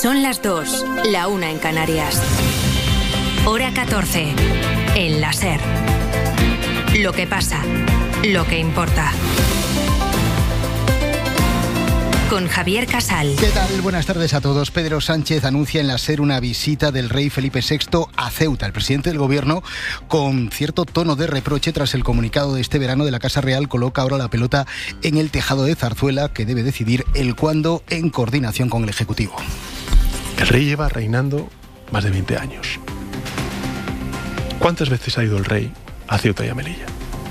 Son las 2, la 1 en Canarias. Hora 14, en la SER. Lo que pasa, lo que importa. Con Javier Casal. ¿Qué tal? Buenas tardes a todos. Pedro Sánchez anuncia en la SER una visita del rey Felipe VI a Ceuta. El presidente del gobierno, con cierto tono de reproche tras el comunicado de este verano de la Casa Real, coloca ahora la pelota en el tejado de Zarzuela, que debe decidir el cuándo en coordinación con el Ejecutivo. El rey lleva reinando más de 20 años. ¿Cuántas veces ha ido el rey a Ceuta y a Melilla?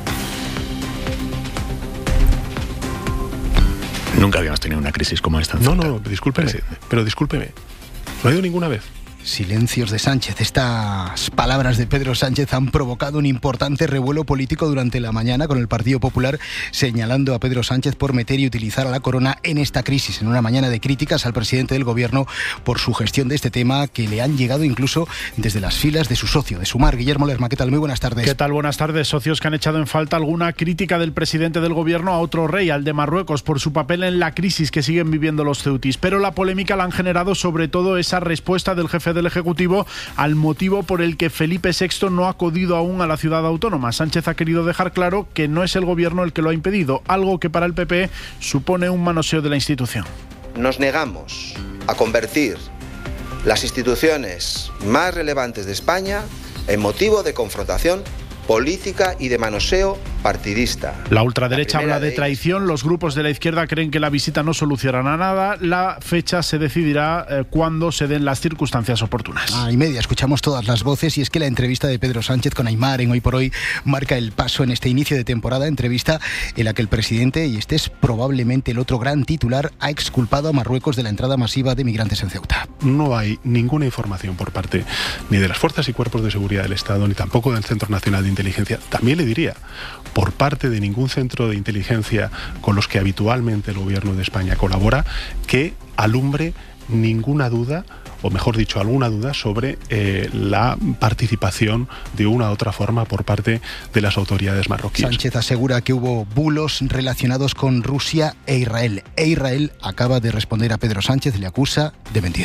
Nunca habíamos tenido una crisis como esta en Ceuta. No, discúlpeme, pero discúlpeme. ¿No ha ido ninguna vez? Silencios de Sánchez. Estas palabras de Pedro Sánchez han provocado un importante revuelo político durante la mañana, con el Partido Popular señalando a Pedro Sánchez por meter y utilizar a la corona en esta crisis, en una mañana de críticas al presidente del gobierno por su gestión de este tema, que le han llegado incluso desde las filas de su socio, de Sumar. Guillermo Lerma, ¿qué tal? Muy buenas tardes. ¿Qué tal? Buenas tardes. Socios que han echado en falta alguna crítica del presidente del gobierno a otro rey, al de Marruecos, por su papel en la crisis que siguen viviendo los ceutis. Pero la polémica la han generado sobre todo esa respuesta del jefe del Ejecutivo al motivo por el que Felipe VI no ha acudido aún a la ciudad autónoma. Sánchez ha querido dejar claro que no es el gobierno el que lo ha impedido, algo que para el PP supone un manoseo de la institución. Nos negamos a convertir las instituciones más relevantes de España en motivo de confrontación política y de manoseo partidista. La ultraderecha habla de traición. Los grupos de la izquierda creen que la visita no solucionará nada. La fecha se decidirá cuando se den las circunstancias oportunas. Y media, escuchamos todas las voces, y es que la entrevista de Pedro Sánchez con Aimar en Hoy por Hoy marca el paso en este inicio de temporada, entrevista en la que el presidente, y este es probablemente el otro gran titular, ha exculpado a Marruecos de la entrada masiva de migrantes en Ceuta. No hay ninguna información por parte ni de las fuerzas y cuerpos de seguridad del Estado, ni tampoco del Centro Nacional de Inteligencia, también le diría, por parte de ningún centro de inteligencia con los que habitualmente el gobierno de España colabora, que alumbre ninguna duda, o mejor dicho, alguna duda sobre la participación de una u otra forma por parte de las autoridades marroquíes. Sánchez asegura que hubo bulos relacionados con Rusia e Israel. Israel acaba de responder a Pedro Sánchez, le acusa de mentir.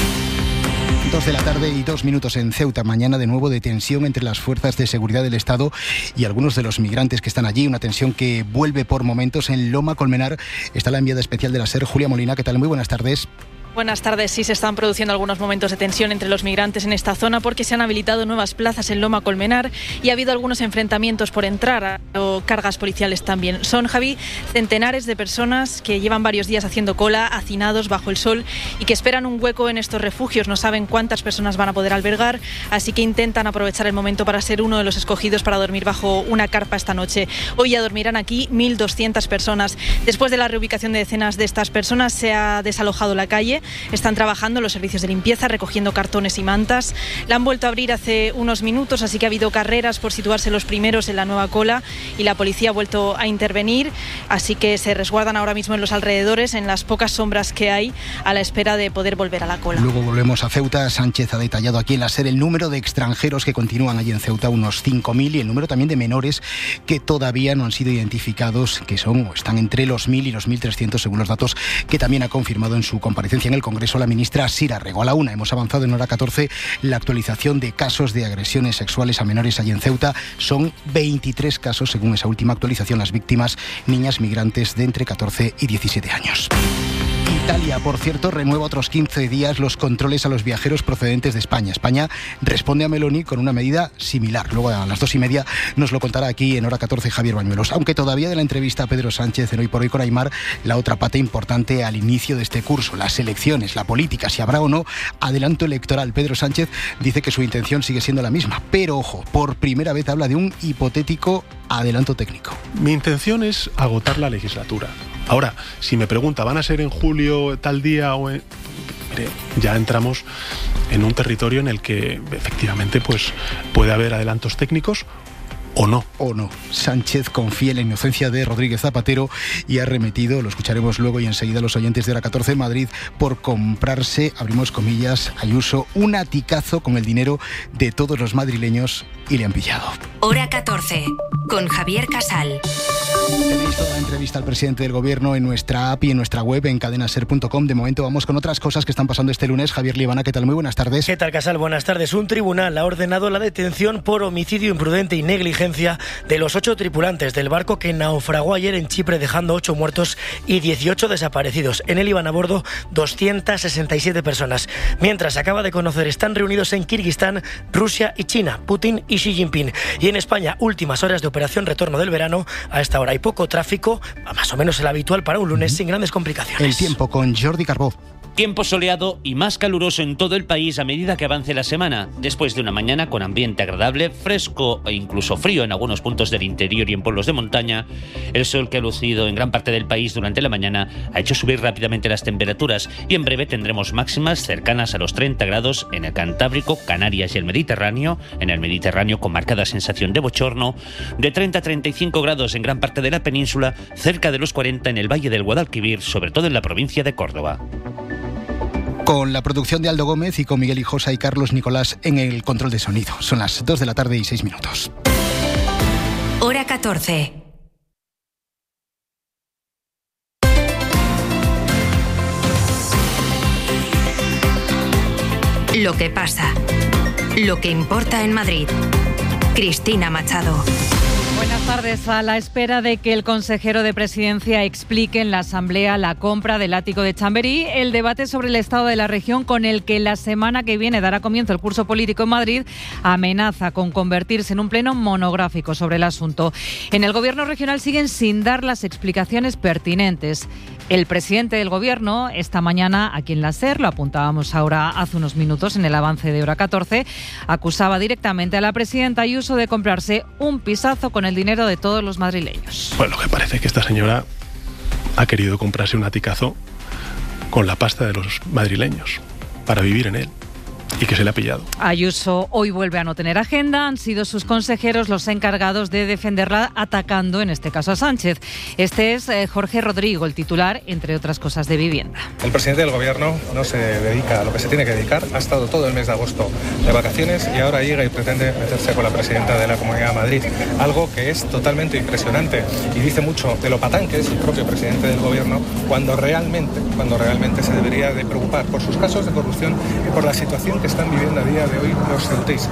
2 de la tarde y 2 minutos en Ceuta. Mañana de nuevo de tensión entre las fuerzas de seguridad del Estado y algunos de los migrantes que están allí. Una tensión que vuelve por momentos. En Loma Colmenar está la enviada especial de la SER, Julia Molina. ¿Qué tal? Muy buenas tardes. Buenas tardes. Sí, se están produciendo algunos momentos de tensión entre los migrantes en esta zona porque se han habilitado nuevas plazas en Loma Colmenar y ha habido algunos enfrentamientos por entrar, o cargas policiales también. Son, Javi, centenares de personas que llevan varios días haciendo cola, hacinados bajo el sol, y que esperan un hueco en estos refugios. No saben cuántas personas van a poder albergar, así que intentan aprovechar el momento para ser uno de los escogidos para dormir bajo una carpa esta noche. Hoy ya dormirán aquí 1.200 personas. Después de la reubicación de decenas de estas personas, se ha desalojado la calle. Están trabajando los servicios de limpieza, recogiendo cartones y mantas. La han vuelto a abrir hace unos minutos, así que ha habido carreras por situarse los primeros en la nueva cola, y la policía ha vuelto a intervenir, así que se resguardan ahora mismo en los alrededores, en las pocas sombras que hay, a la espera de poder volver a la cola. Luego volvemos a Ceuta. Sánchez ha detallado aquí en la SER el número de extranjeros que continúan allí en Ceuta, unos 5.000, y el número también de menores que todavía no han sido identificados, que son o están entre los 1.000 y los 1.300 según los datos que también ha confirmado en su comparecencia en el Congreso la ministra Sira Rego. A la 1 hemos avanzado en hora 14 la actualización de casos de agresiones sexuales a menores allí en Ceuta. Son 23 casos según esa última actualización. Las víctimas, niñas migrantes de entre 14 y 17 años. Italia, por cierto, renueva otros 15 días los controles a los viajeros procedentes de España. España responde a Meloni con una medida similar. Luego a las 2:30 nos lo contará aquí en hora 14 Javier Bañuelos. Aunque todavía de la entrevista a Pedro Sánchez en Hoy por Hoy con Aimar, la otra pata importante al inicio de este curso, las elecciones, la política, si habrá o no adelanto electoral. Pedro Sánchez dice que su intención sigue siendo la misma, pero ojo, por primera vez habla de un hipotético adelanto técnico. Mi intención es agotar la legislatura. Ahora, si me pregunta, ¿van a ser en julio tal día o en...? Mire, ya entramos en un territorio en el que efectivamente pues puede haber adelantos técnicos o no. O no. Sánchez confía en la inocencia de Rodríguez Zapatero y ha remetido, lo escucharemos luego y enseguida, los oyentes de hora 14 en Madrid, por comprarse, abrimos comillas, Ayuso, un aticazo con el dinero de todos los madrileños, y le han pillado. Hora 14, con Javier Casal. Tenéis toda la entrevista al presidente del Gobierno en nuestra app y en nuestra web en cadenaser.com. De momento vamos con otras cosas que están pasando este lunes. Javier Libana, ¿qué tal? Muy buenas tardes. ¿Qué tal, Casal? Buenas tardes. Un tribunal ha ordenado la detención por homicidio imprudente y negligencia de los 8 tripulantes del barco que naufragó ayer en Chipre, dejando 8 muertos y 18 desaparecidos. En él iban a bordo 267 personas. Mientras se acaba de conocer, están reunidos en Kirguistán, Rusia y China, Putin y Xi Jinping. Y en España, últimas horas de operación retorno del verano. A esta hora hay poco tráfico, más o menos el habitual para un lunes, sin grandes complicaciones. El tiempo con Jordi Carbó. Tiempo soleado y más caluroso en todo el país a medida que avance la semana. Después de una mañana con ambiente agradable, fresco e incluso frío en algunos puntos del interior y en pueblos de montaña, el sol que ha lucido en gran parte del país durante la mañana ha hecho subir rápidamente las temperaturas y en breve tendremos máximas cercanas a los 30 grados en el Cantábrico, Canarias y el Mediterráneo. En el Mediterráneo con marcada sensación de bochorno, de 30 a 35 grados en gran parte de la península, cerca de los 40 en el Valle del Guadalquivir, sobre todo en la provincia de Córdoba. Con la producción de Aldo Gómez y con Miguel Hijosa y Carlos Nicolás en el control de sonido. Son las 2 de la tarde y 6 minutos. Hora 14. Lo que pasa. Lo que importa en Madrid. Cristina Machado. Buenas tardes. A la espera de que el consejero de Presidencia explique en la Asamblea la compra del ático de Chamberí, el debate sobre el estado de la región, con el que la semana que viene dará comienzo el curso político en Madrid, amenaza con convertirse en un pleno monográfico sobre el asunto. En el Gobierno regional siguen sin dar las explicaciones pertinentes. El presidente del Gobierno, esta mañana aquí en la SER, lo apuntábamos ahora hace unos minutos en el avance de hora 14, acusaba directamente a la presidenta Ayuso de comprarse un pisazo con el dinero de todos los madrileños. Bueno, lo que parece es que esta señora ha querido comprarse un aticazo con la pasta de los madrileños para vivir en él. Y que se le ha pillado. Ayuso hoy vuelve a no tener agenda. Han sido sus consejeros los encargados de defenderla, atacando en este caso a Sánchez. Este es Jorge Rodrigo, el titular, entre otras cosas, de Vivienda. El presidente del Gobierno no se dedica a lo que se tiene que dedicar. Ha estado todo el mes de agosto de vacaciones y ahora llega y pretende meterse con la presidenta de la Comunidad de Madrid. Algo que es totalmente impresionante y dice mucho de lo patán que es el propio presidente del Gobierno cuando realmente se debería de preocupar por sus casos de corrupción y por la situación que están viviendo a día de hoy los ceutíes.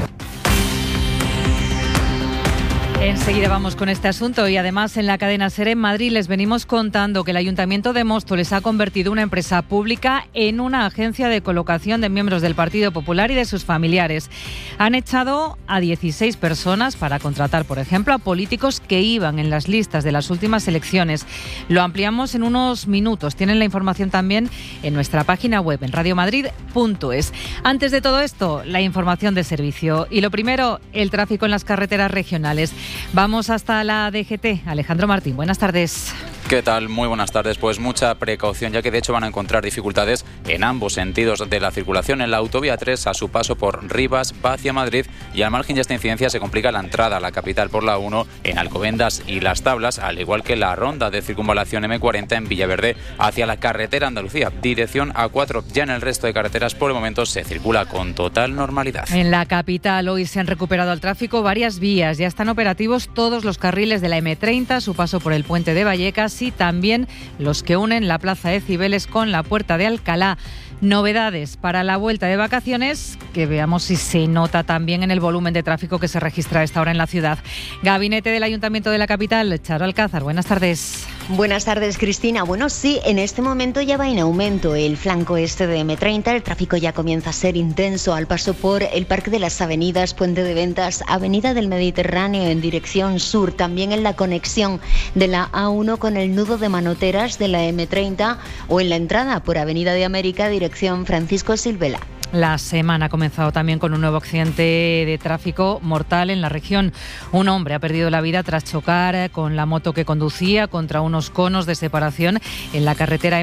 Enseguida vamos con este asunto y además en la cadena SER en Madrid les venimos contando que el Ayuntamiento de Móstoles ha convertido una empresa pública en una agencia de colocación de miembros del Partido Popular y de sus familiares. Han echado a 16 personas para contratar, por ejemplo, a políticos que iban en las listas de las últimas elecciones. Lo ampliamos en unos minutos. Tienen la información también en nuestra página web en radiomadrid.es. Antes de todo esto, la información de servicio. Y lo primero, el tráfico en las carreteras regionales. Vamos hasta la DGT. Alejandro Martín, buenas tardes. ¿Qué tal? Muy buenas tardes. Pues mucha precaución, ya que de hecho van a encontrar dificultades en ambos sentidos de la circulación. En la autovía 3, a su paso por Rivas, va hacia Madrid, y al margen de esta incidencia se complica la entrada a la capital por la 1 en Alcobendas y Las Tablas, al igual que la ronda de circunvalación M40 en Villaverde hacia la carretera Andalucía, dirección A4. Ya en el resto de carreteras por el momento se circula con total normalidad. En la capital hoy se han recuperado al tráfico varias vías. Ya están operativos todos los carriles de la M30, su paso por el puente de Vallecas y también los que unen la plaza de Cibeles con la puerta de Alcalá. Novedades para la vuelta de vacaciones, que veamos si se nota también en el volumen de tráfico que se registra a esta hora en la ciudad. Gabinete del Ayuntamiento de la capital, Charo Alcázar, buenas tardes. Buenas tardes, Cristina. Bueno, sí, en este momento ya va en aumento el flanco este de M30. El tráfico ya comienza a ser intenso al paso por el Parque de las Avenidas, Puente de Ventas, Avenida del Mediterráneo en dirección sur. También en la conexión de la A1 con el nudo de Manoteras de la M30 o en la entrada por Avenida de América, dirección Francisco Silvela. La semana ha comenzado también con un nuevo accidente de tráfico mortal en la región. Un hombre ha perdido la vida tras chocar con la moto que conducía contra unos conos de separación en la carretera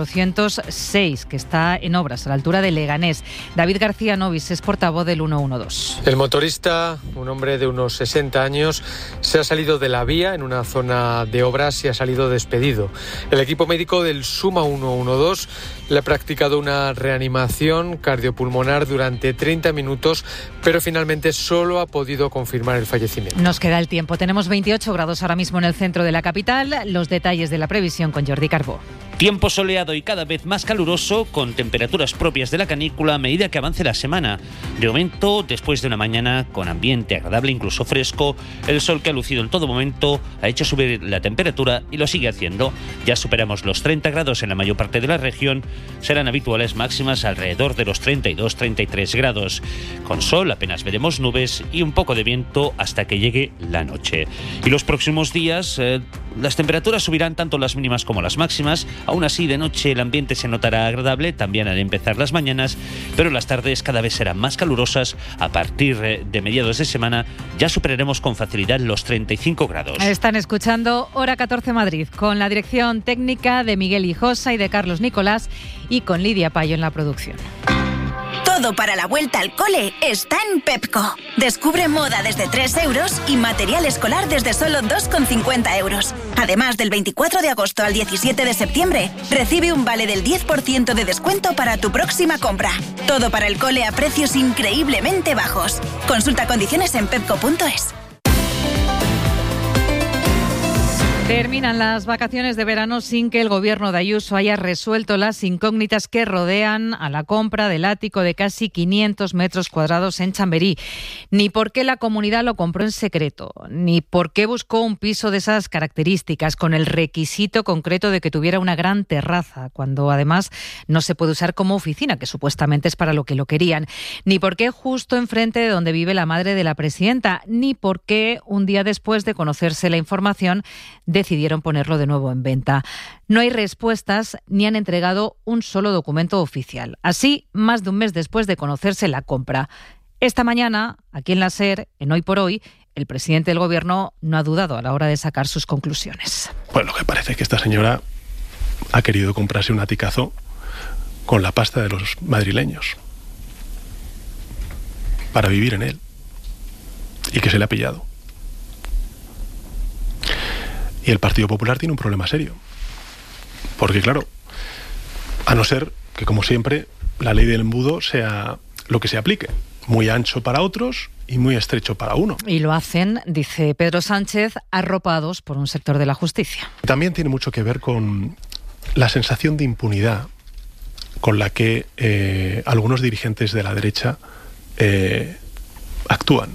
M406, que está en obras a la altura de Leganés. David García Novis es portavoz del 112. El motorista, un hombre de unos 60 años, se ha salido de la vía en una zona de obras y ha salido despedido. El equipo médico del Suma 112 le ha practicado una reanimación cardiopulmonar pulmonar durante 30 minutos, pero finalmente solo ha podido confirmar el fallecimiento. Nos queda el tiempo. Tenemos 28 grados ahora mismo en el centro de la capital. Los detalles de la previsión con Jordi Carbó. Tiempo soleado y cada vez más caluroso, con temperaturas propias de la canícula a medida que avance la semana. De momento, después de una mañana con ambiente agradable, incluso fresco, el sol que ha lucido en todo momento ha hecho subir la temperatura y lo sigue haciendo. Ya superamos los 30 grados en la mayor parte de la región. Serán habituales máximas alrededor de los 32-33 grados. Con sol apenas veremos nubes y un poco de viento hasta que llegue la noche. Y los próximos días las temperaturas subirán tanto las mínimas como las máximas. Aún así, de noche el ambiente se notará agradable, también al empezar las mañanas, pero las tardes cada vez serán más calurosas. A partir de mediados de semana ya superaremos con facilidad los 35 grados. Están escuchando Hora 14 Madrid, con la dirección técnica de Miguel Hijosa y de Carlos Nicolás, y con Lidia Payo en la producción. Todo para la vuelta al cole está en Pepco. Descubre moda desde 3 euros y material escolar desde solo 2,50 euros. Además, del 24 de agosto al 17 de septiembre, recibe un vale del 10% de descuento para tu próxima compra. Todo para el cole a precios increíblemente bajos. Consulta condiciones en pepco.es. Terminan las vacaciones de verano sin que el gobierno de Ayuso haya resuelto las incógnitas que rodean a la compra del ático de casi 500 metros cuadrados en Chamberí. Ni por qué la comunidad lo compró en secreto, ni por qué buscó un piso de esas características con el requisito concreto de que tuviera una gran terraza, cuando además no se puede usar como oficina, que supuestamente es para lo que lo querían. Ni por qué justo enfrente de donde vive la madre de la presidenta, ni por qué un día después de conocerse la información decidieron ponerlo de nuevo en venta. No hay respuestas ni han entregado un solo documento oficial. Así, más de un mes después de conocerse la compra. Esta mañana, aquí en la SER, en Hoy por Hoy, el presidente del Gobierno no ha dudado a la hora de sacar sus conclusiones. Bueno, lo que parece es que esta señora ha querido comprarse un aticazo con la pasta de los madrileños para vivir en él, y que se le ha pillado. Y el Partido Popular tiene un problema serio. Porque, claro, a no ser que, como siempre, la ley del embudo sea lo que se aplique. Muy ancho para otros y muy estrecho para uno. Y lo hacen, dice Pedro Sánchez, arropados por un sector de la justicia. También tiene mucho que ver con la sensación de impunidad con la que algunos dirigentes de la derecha actúan.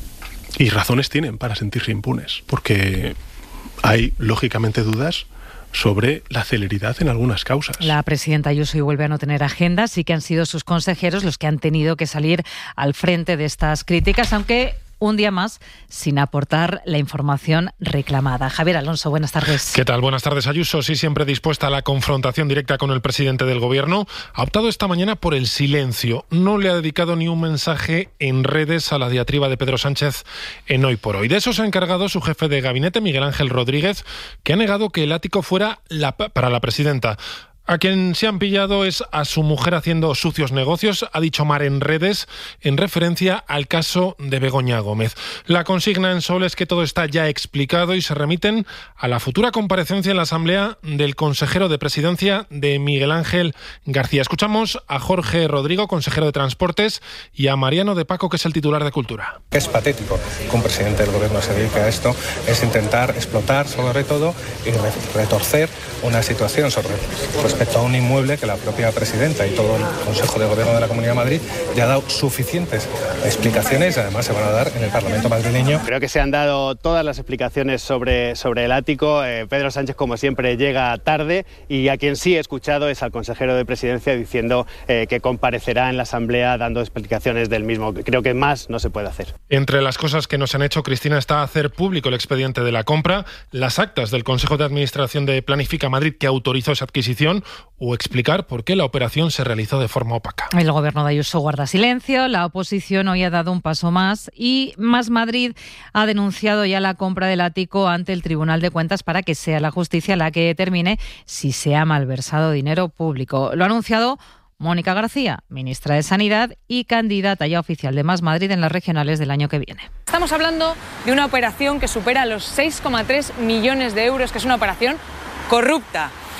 Y razones tienen para sentirse impunes, porque hay, lógicamente, dudas sobre la celeridad en algunas causas. La presidenta Ayuso y vuelve a no tener agenda, sí que han sido sus consejeros los que han tenido que salir al frente de estas críticas, aunque un día más sin aportar la información reclamada. Javier Alonso, buenas tardes. ¿Qué tal? Buenas tardes. Ayuso, sí siempre dispuesta a la confrontación directa con el presidente del Gobierno, ha optado esta mañana por el silencio. No le ha dedicado ni un mensaje en redes a la diatriba de Pedro Sánchez en Hoy por Hoy. De eso se ha encargado su jefe de gabinete, Miguel Ángel Rodríguez, que ha negado que el ático fuera para la presidenta. A quien se han pillado es a su mujer haciendo sucios negocios, ha dicho Mar en redes, en referencia al caso de Begoña Gómez. La consigna en Sol es que todo está ya explicado y se remiten a la futura comparecencia en la Asamblea del consejero de Presidencia de Miguel Ángel García. Escuchamos a Jorge Rodrigo, consejero de Transportes, y a Mariano de Paco, que es el titular de Cultura. Es patético que un presidente del Gobierno se dedique a esto, es intentar explotar sobre todo y retorcer una situación respecto a un inmueble que la propia presidenta y todo el Consejo de Gobierno de la Comunidad de Madrid ya ha dado suficientes explicaciones y además se van a dar en el Parlamento madrileño. Creo que se han dado todas las explicaciones sobre el ático. Pedro Sánchez, como siempre, llega tarde, y a quien sí he escuchado es al consejero de Presidencia diciendo que comparecerá en la Asamblea dando explicaciones del mismo. Creo que más no se puede hacer. Entre las cosas que nos han hecho, Cristina, está hacer público el expediente de la compra, las actas del Consejo de Administración de Planifica Madrid que autorizó esa adquisición, o explicar por qué la operación se realizó de forma opaca. El Gobierno de Ayuso guarda silencio, la oposición hoy ha dado un paso más y Más Madrid ha denunciado ya la compra del ático ante el Tribunal de Cuentas para que sea la justicia la que determine si se ha malversado dinero público. Lo ha anunciado Mónica García, ministra de Sanidad y candidata ya oficial de Más Madrid en las regionales del año que viene. Estamos hablando de una operación que supera los 6,3 millones de euros, que es una operación corrupta.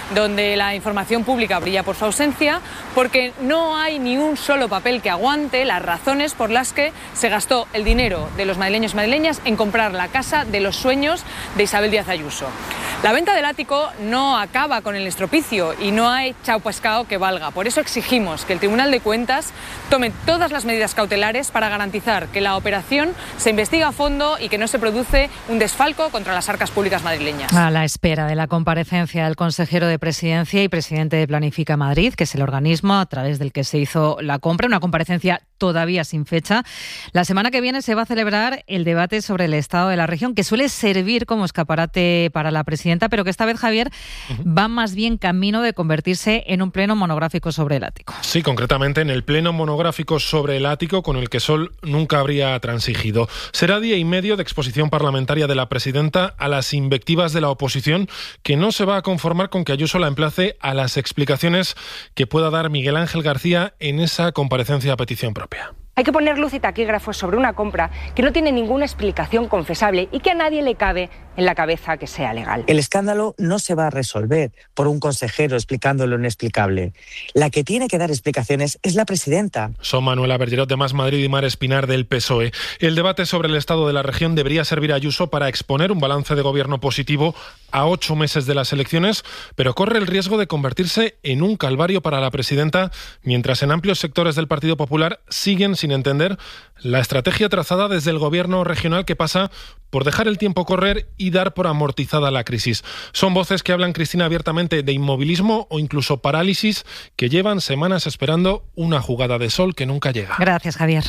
donde la información pública brilla por su ausencia, porque no hay ni un solo papel que aguante las razones por las que se gastó el dinero de los madrileños y madrileñas en comprar la casa de los sueños de Isabel Díaz Ayuso. La venta del ático no acaba con el estropicio y no hay chao pescado que valga. Por eso exigimos que el Tribunal de Cuentas tome todas las medidas cautelares para garantizar que la operación se investiga a fondo y que no se produce un desfalco contra las arcas públicas madrileñas. A la espera de la comparecencia del consejero de Presidencia y presidente de Planifica Madrid, que es el organismo a través del que se hizo la compra, una comparecencia todavía sin fecha. La semana que viene se va a celebrar el debate sobre el estado de la región, que suele servir como escaparate para la presidenta, pero que esta vez, Javier, va más bien camino de convertirse en un pleno monográfico sobre el ático. Sí, concretamente en el pleno monográfico sobre el ático, con el que Sol nunca habría transigido. Será día y medio de exposición parlamentaria de la presidenta a las invectivas de la oposición, que no se va a conformar con que Ayuso la emplace a las explicaciones que pueda dar Miguel Ángel García en esa comparecencia a petición propia. Hay que poner luz y taquígrafos sobre una compra que no tiene ninguna explicación confesable y que a nadie le cabe en la cabeza que sea legal. El escándalo no se va a resolver por un consejero explicando lo inexplicable. La que tiene que dar explicaciones es la presidenta. Son Manuela Bergerot de Más Madrid y Mar Espinar del PSOE. El debate sobre el estado de la región debería servir a Ayuso para exponer un balance de gobierno positivo a 8 meses de las elecciones, pero corre el riesgo de convertirse en un calvario para la presidenta, mientras en amplios sectores del Partido Popular siguen sin entender la estrategia trazada desde el gobierno regional, que pasa por dejar el tiempo correr y dar por amortizada la crisis. Son voces que hablan, Cristina, abiertamente de inmovilismo o incluso parálisis, que llevan semanas esperando una jugada de sol que nunca llega. Gracias, Javier.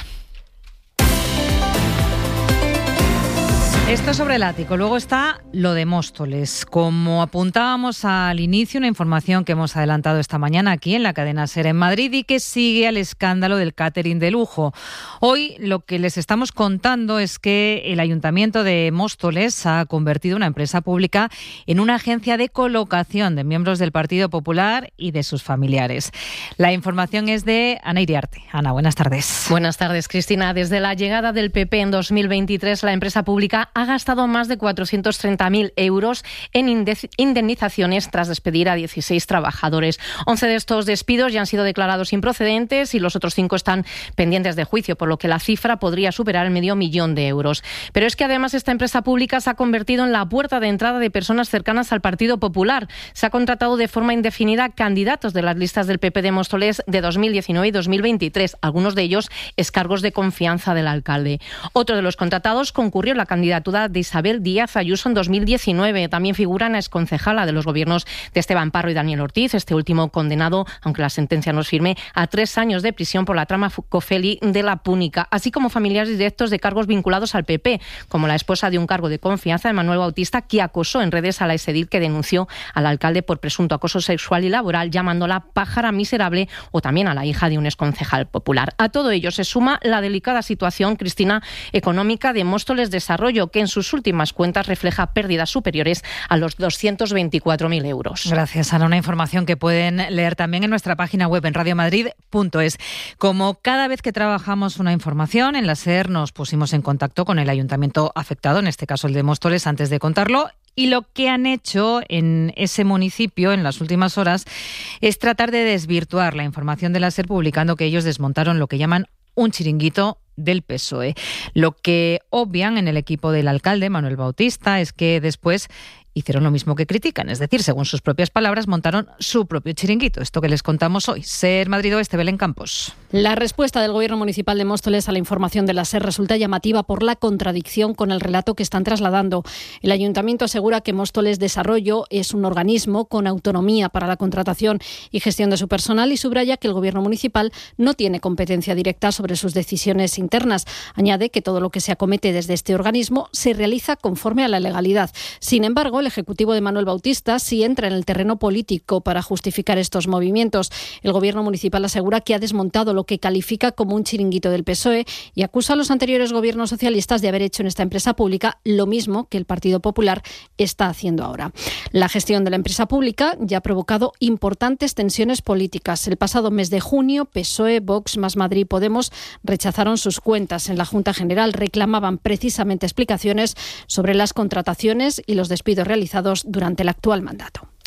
Esto sobre el ático. Luego está lo de Móstoles. Como apuntábamos al inicio, una información que hemos adelantado esta mañana aquí en la cadena SER en Madrid y que sigue al escándalo del catering de lujo. Hoy lo que les estamos contando es que el Ayuntamiento de Móstoles ha convertido una empresa pública en una agencia de colocación de miembros del Partido Popular y de sus familiares. La información es de Ana Iriarte. Ana, buenas tardes. Buenas tardes, Cristina. Desde la llegada del PP en 2023, la empresa pública ha gastado más de 430.000 euros en indemnizaciones tras despedir a 16 trabajadores. 11 de estos despidos ya han sido declarados improcedentes y los otros 5 están pendientes de juicio, por lo que la cifra podría superar el 500.000 de euros. Pero es que además esta empresa pública se ha convertido en la puerta de entrada de personas cercanas al Partido Popular. Se ha contratado de forma indefinida candidatos de las listas del PP de Móstoles de 2019 y 2023, algunos de ellos excargos de confianza del alcalde. Otro de los contratados concurrió en la candidatura de Isabel Díaz Ayuso en 2019. También figura en la exconcejala de los gobiernos de Esteban Parro y Daniel Ortiz, este último condenado, aunque la sentencia no es firme, a 3 años de prisión por la trama Cofeli de la Púnica, así como familiares directos de cargos vinculados al PP, como la esposa de un cargo de confianza de Manuel Bautista, que acosó en redes a la exedil que denunció al alcalde por presunto acoso sexual y laboral, llamándola pájara miserable, o también a la hija de un exconcejal popular. A todo ello se suma la delicada situación, Cristina, económica de Móstoles Desarrollo, que en sus últimas cuentas refleja pérdidas superiores a los 224.000 euros. Gracias, Ana. Una información que pueden leer también en nuestra página web en radiomadrid.es. Como cada vez que trabajamos una información, en la SER nos pusimos en contacto con el ayuntamiento afectado, en este caso el de Móstoles, antes de contarlo. Y lo que han hecho en ese municipio en las últimas horas es tratar de desvirtuar la información de la SER, publicando que ellos desmontaron lo que llaman un chiringuito del PSOE. Lo que obvian en el equipo del alcalde, Manuel Bautista, es que después hicieron lo mismo que critican, es decir, según sus propias palabras, montaron su propio chiringuito. Esto que les contamos hoy. SER Madrid Oeste, Belén Campos. La respuesta del Gobierno Municipal de Móstoles a la información de la SER resulta llamativa por la contradicción con el relato que están trasladando. El Ayuntamiento asegura que Móstoles Desarrollo es un organismo con autonomía para la contratación y gestión de su personal y subraya que el Gobierno Municipal no tiene competencia directa sobre sus decisiones internas. Añade que todo lo que se acomete desde este organismo se realiza conforme a la legalidad. Sin embargo, el Ejecutivo de Manuel Bautista sí entra en el terreno político para justificar estos movimientos. El Gobierno Municipal asegura que ha desmontado lo que califica como un chiringuito del PSOE y acusa a los anteriores gobiernos socialistas de haber hecho en esta empresa pública lo mismo que el Partido Popular está haciendo ahora. La gestión de la empresa pública ya ha provocado importantes tensiones políticas. El pasado mes de junio, PSOE, Vox, Más Madrid y Podemos rechazaron sus cuentas en la Junta General. Reclamaban precisamente explicaciones sobre las contrataciones y los despidos realizados durante el actual mandato.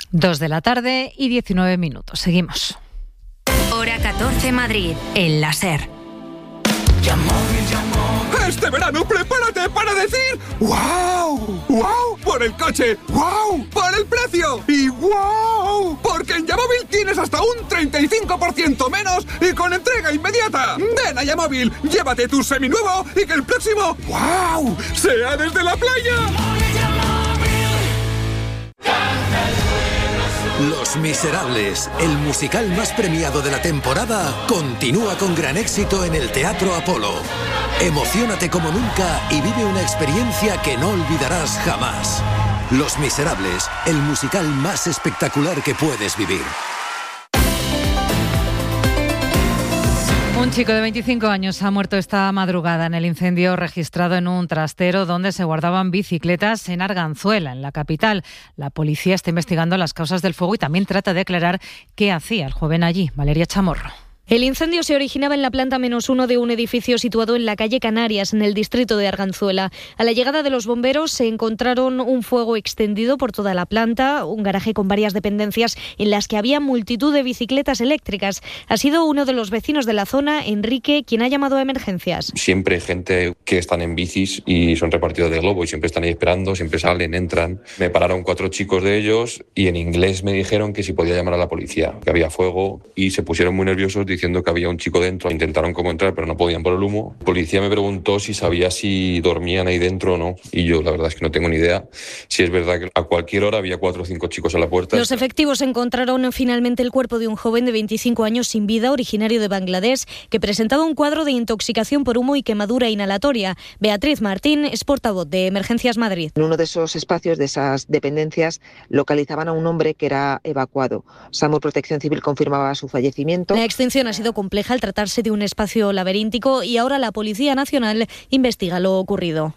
2 de la tarde y 19 minutos. Seguimos. Hora 14 Madrid, en la SER. Este verano prepárate para decir ¡wow! ¡Wow! Por el coche, ¡wow! Por el precio y ¡wow! Porque en Yamóvil tienes hasta un 35% menos y con entrega inmediata. Ven a Yamóvil, llévate tu seminuevo y que el próximo ¡wow! sea desde la playa. Los Miserables, el musical más premiado de la temporada, continúa con gran éxito en el Teatro Apolo. Emociónate como nunca y vive una experiencia que no olvidarás jamás. Los Miserables, el musical más espectacular que puedes vivir. Un chico de 25 años ha muerto esta madrugada en el incendio registrado en un trastero donde se guardaban bicicletas en Arganzuela, en la capital. La policía está investigando las causas del fuego y también trata de aclarar qué hacía el joven allí. Valeria Chamorro. El incendio se originaba en la planta -1 de un edificio situado en la calle Canarias, en el distrito de Arganzuela. A la llegada de los bomberos se encontraron un fuego extendido por toda la planta, un garaje con varias dependencias en las que había multitud de bicicletas eléctricas. Ha sido uno de los vecinos de la zona, Enrique, quien ha llamado a emergencias. Siempre hay gente que están en bicis y son repartidos de globo y siempre están ahí esperando, siempre salen, entran. Me pararon 4 chicos de ellos y en inglés me dijeron que si podía llamar a la policía, que había fuego, y se pusieron muy nerviosos diciendo que había un chico dentro. Intentaron como entrar, pero no podían por el humo. La policía me preguntó si sabía si dormían ahí dentro o no, y yo la verdad es que no tengo ni idea. Si es verdad que a cualquier hora había 4 o 5 chicos a la puerta. Los efectivos encontraron finalmente el cuerpo de un joven de 25 años sin vida, originario de Bangladesh, que presentaba un cuadro de intoxicación por humo y quemadura inhalatoria. Beatriz Martín es portavoz de Emergencias Madrid. En uno de esos espacios, de esas dependencias, localizaban a un hombre que era evacuado. SAMUR Protección Civil confirmaba su fallecimiento. La extinción ha sido compleja al tratarse de un espacio laberíntico y ahora la Policía Nacional investiga lo ocurrido.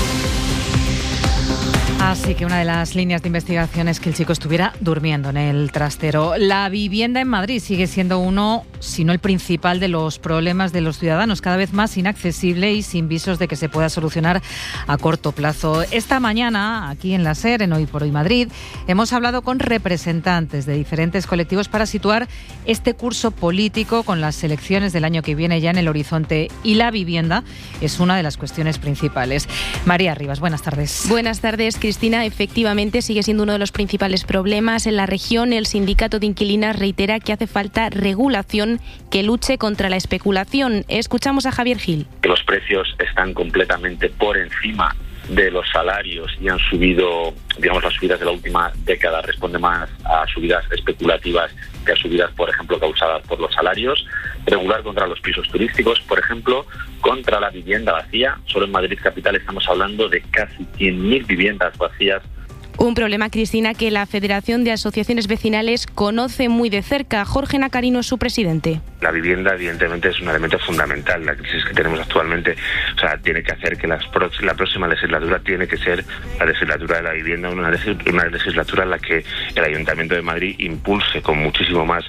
Así que una de las líneas de investigación es que el chico estuviera durmiendo en el trastero. La vivienda en Madrid sigue siendo uno, si no el principal, de los problemas de los ciudadanos, cada vez más inaccesible y sin visos de que se pueda solucionar a corto plazo. Esta mañana, aquí en la SER, en Hoy por Hoy Madrid, hemos hablado con representantes de diferentes colectivos para situar este curso político con las elecciones del año que viene ya en el horizonte, y la vivienda es una de las cuestiones principales. María Rivas, buenas tardes. Buenas tardes, Cristina. Efectivamente, sigue siendo uno de los principales problemas en la región. El sindicato de inquilinas reitera que hace falta regulación que luche contra la especulación. Escuchamos a Javier Gil. Los precios están completamente por encima de los salarios y han subido, digamos, las subidas de la última década responde más a subidas especulativas que a subidas, por ejemplo, causadas por los salarios. Regular contra los pisos turísticos, por ejemplo, contra la vivienda vacía. Solo en Madrid capital estamos hablando de casi 100.000 viviendas vacías. Un problema, Cristina, que la Federación de Asociaciones Vecinales conoce muy de cerca. Jorge Nacarino es su presidente. La vivienda, evidentemente, es un elemento fundamental. La crisis que tenemos actualmente, tiene que hacer que la próxima legislatura tiene que ser la legislatura de la vivienda, una legislatura en la que el Ayuntamiento de Madrid impulse con muchísima más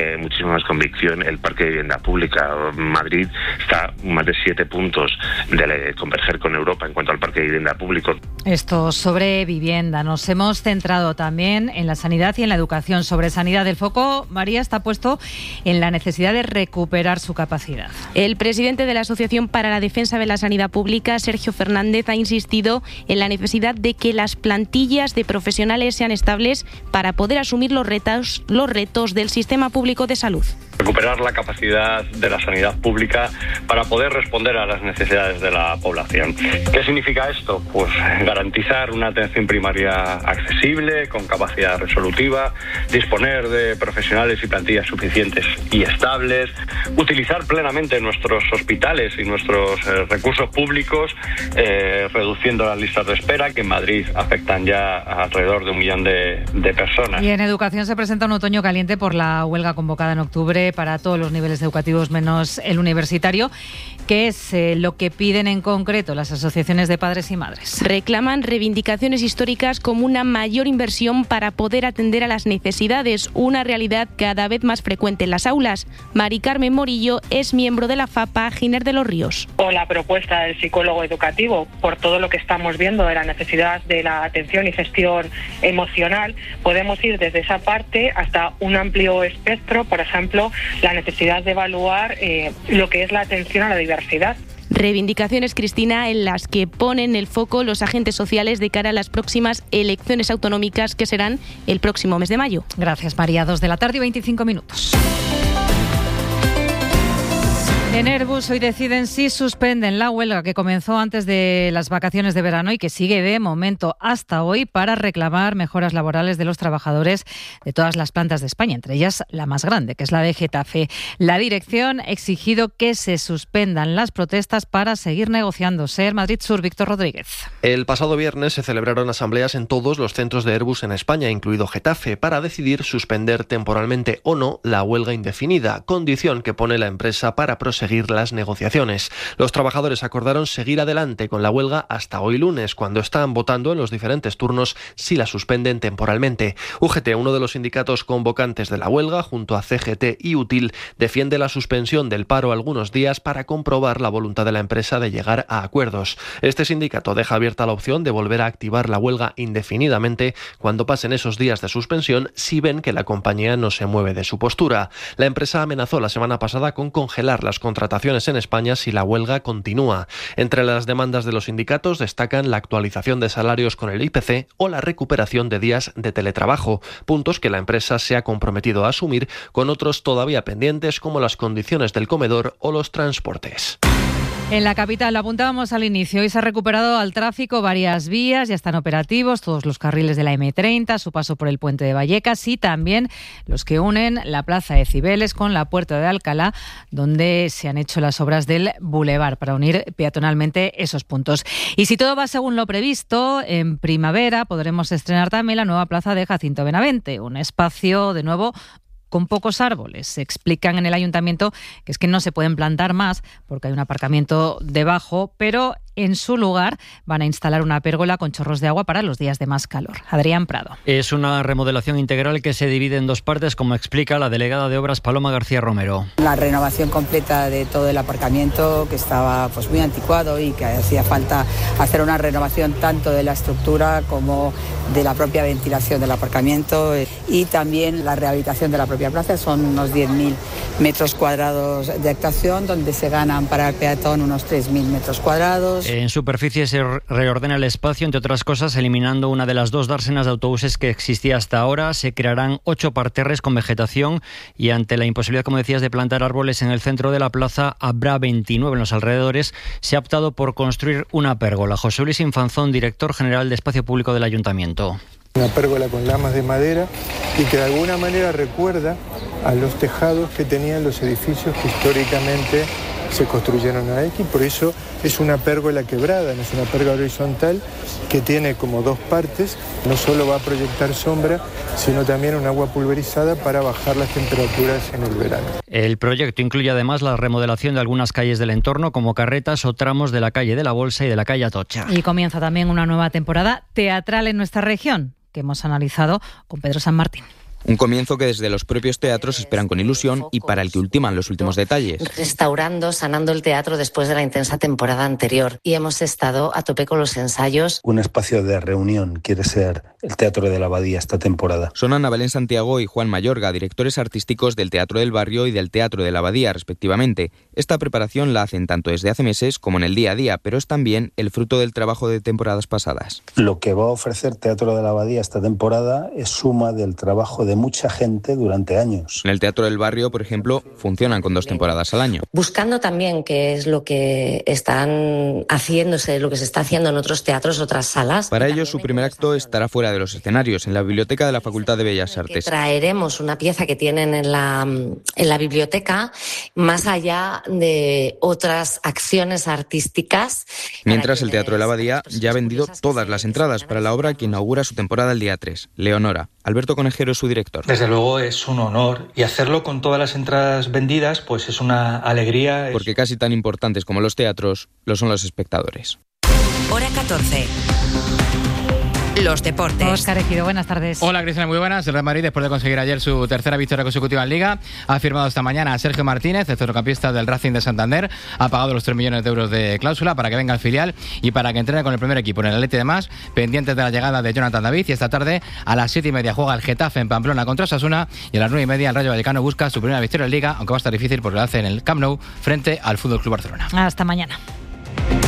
convicción el parque de vivienda pública. Madrid está más de 7 puntos de converger con Europa en cuanto al parque de vivienda público. Esto sobre vivienda. Nos hemos centrado también en la sanidad y en la educación. Sobre sanidad, el foco, María, está puesto en la necesidad de recuperar su capacidad. El presidente de la Asociación para la Defensa de la Sanidad Pública, Sergio Fernández, ha insistido en la necesidad de que las plantillas de profesionales sean estables para poder asumir los retos del sistema público de salud. Recuperar la capacidad de la sanidad pública para poder responder a las necesidades de la población. ¿Qué significa esto? Pues garantizar una atención primaria accesible, con capacidad resolutiva, disponer de profesionales y plantillas suficientes y estables, utilizar plenamente nuestros hospitales y nuestros recursos públicos, reduciendo las listas de espera, que en Madrid afectan ya a alrededor de 1 millón de personas. Y en educación se presenta un otoño caliente por la huelga convocada en octubre para todos los niveles educativos menos el universitario. ¿Qué es lo que piden en concreto las asociaciones de padres y madres? Reclaman reivindicaciones históricas como una mayor inversión para poder atender a las necesidades, una realidad cada vez más frecuente en las aulas. Mari Carmen Morillo es miembro de la FAPA Giner de los Ríos. O la propuesta del psicólogo educativo, por todo lo que estamos viendo de la necesidad de la atención y gestión emocional, podemos ir desde esa parte hasta un amplio espectro, por ejemplo, la necesidad de evaluar lo que es la atención a la diversidad. Reivindicaciones, Cristina, en las que ponen el foco los agentes sociales de cara a las próximas elecciones autonómicas que serán el próximo mes de mayo. Gracias, María. 2 de la tarde y 25 minutos. En Airbus hoy deciden si suspenden la huelga que comenzó antes de las vacaciones de verano y que sigue de momento hasta hoy para reclamar mejoras laborales de los trabajadores de todas las plantas de España, entre ellas la más grande, que es la de Getafe. La dirección ha exigido que se suspendan las protestas para seguir negociando. SER Madrid Sur, Víctor Rodríguez. El pasado viernes se celebraron asambleas en todos los centros de Airbus en España, incluido Getafe, para decidir suspender temporalmente o no la huelga indefinida, condición que pone la empresa para proseguir las negociaciones. Los trabajadores acordaron seguir adelante con la huelga hasta hoy lunes, cuando están votando en los diferentes turnos si la suspenden temporalmente. UGT, uno de los sindicatos convocantes de la huelga, junto a CGT y UTIL, defiende la suspensión del paro algunos días para comprobar la voluntad de la empresa de llegar a acuerdos. Este sindicato deja abierta la opción de volver a activar la huelga indefinidamente cuando pasen esos días de suspensión, si ven que la compañía no se mueve de su postura. La empresa amenazó la semana pasada con congelar las contrataciones en España si la huelga continúa. Entre las demandas de los sindicatos destacan la actualización de salarios con el IPC o la recuperación de días de teletrabajo, puntos que la empresa se ha comprometido a asumir, con otros todavía pendientes como las condiciones del comedor o los transportes. En la capital, lo apuntábamos al inicio, hoy se ha recuperado al tráfico varias vías, ya están operativos todos los carriles de la M30, su paso por el puente de Vallecas y también los que unen la plaza de Cibeles con la Puerta de Alcalá, donde se han hecho las obras del Boulevard para unir peatonalmente esos puntos. Y si todo va según lo previsto, en primavera podremos estrenar también la nueva plaza de Jacinto Benavente, un espacio de nuevo con pocos árboles. Se explican en el ayuntamiento que es que no se pueden plantar más porque hay un aparcamiento debajo, pero en su lugar van a instalar una pérgola con chorros de agua para los días de más calor. Adrián Prado. Es una remodelación integral que se divide en dos partes, como explica la delegada de Obras Paloma García Romero. La renovación completa de todo el aparcamiento, que estaba muy anticuado y que hacía falta hacer una renovación tanto de la estructura como de la propia ventilación del aparcamiento, y también la rehabilitación de la propia plaza. Son unos 10.000 metros cuadrados de actuación, donde se ganan para el peatón unos 3.000 metros cuadrados. En superficie se reordena el espacio, entre otras cosas, eliminando una de las dos dársenas de autobuses que existía hasta ahora. Se crearán 8 parterres con vegetación y, ante la imposibilidad, como decías, de plantar árboles en el centro de la plaza, habrá 29 en los alrededores. Se ha optado por construir una pérgola. José Luis Infanzón, director general de Espacio Público del Ayuntamiento. Una pérgola con lamas de madera y que de alguna manera recuerda a los tejados que tenían los edificios que históricamente se construyeron aquí. Por eso es una pérgola quebrada, no es una pérgola horizontal, que tiene como dos partes. No solo va a proyectar sombra, sino también un agua pulverizada para bajar las temperaturas en el verano. El proyecto incluye además la remodelación de algunas calles del entorno, como carretas o tramos de la calle de la Bolsa y de la calle Atocha. Y comienza también una nueva temporada teatral en nuestra región, que hemos analizado con Pedro San Martín. Un comienzo que desde los propios teatros esperan con ilusión y para el que ultiman los últimos detalles. Restaurando, sanando el teatro después de la intensa temporada anterior. Y hemos estado a tope con los ensayos. Un espacio de reunión quiere ser el Teatro de la Abadía esta temporada. Son Ana Belén Santiago y Juan Mayorga, directores artísticos del Teatro del Barrio y del Teatro de la Abadía, respectivamente. Esta preparación la hacen tanto desde hace meses como en el día a día, pero es también el fruto del trabajo de temporadas pasadas. Lo que va a ofrecer Teatro de la Abadía esta temporada es suma del trabajo de mucha gente durante años. En el Teatro del Barrio, por ejemplo, funcionan con 2 temporadas al año. Buscando también qué es lo que están haciéndose, lo que se está haciendo en otros teatros, otras salas. Para ello, su primer acto estará fuera de los escenarios, en la biblioteca de la Facultad de Bellas Artes. Traeremos una pieza que tienen en la biblioteca, más allá de otras acciones artísticas. Mientras, el Teatro de la Abadía ya ha vendido todas las entradas para la obra que inaugura su temporada el día 3, Leonora. Alberto Conejero es su director. Desde luego es un honor, y hacerlo con todas las entradas vendidas pues es una alegría. Porque casi tan importantes como los teatros lo son los espectadores. Hora 14. los deportes. Óscar Ejido, buenas tardes. Hola Cristina, muy buenas. El Real Madrid, después de conseguir ayer su tercera victoria consecutiva en Liga, ha firmado esta mañana a Sergio Martínez, el centrocampista del Racing de Santander. Ha pagado los 3 millones de euros de cláusula para que venga al filial y para que entrene con el primer equipo en el Atleti de Mas, pendientes de la llegada de Jonathan David. Y esta tarde a las 7:30 juega el Getafe en Pamplona contra Osasuna, y a las 9:30 el Rayo Vallecano busca su primera victoria en Liga, aunque va a estar difícil porque lo hace en el Camp Nou frente al FC Barcelona. Hasta mañana.